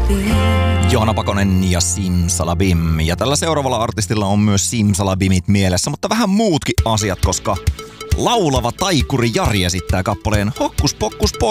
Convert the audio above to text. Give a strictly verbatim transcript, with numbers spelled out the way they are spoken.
Johanna Pakonen ja Simsalabim. Ja tällä seuraavalla artistilla on myös Simsalabimit mielessä, mutta vähän muutkin asiat, koska laulava taikuri Jari esittää kappaleen Hokkus Pokkus Poikki.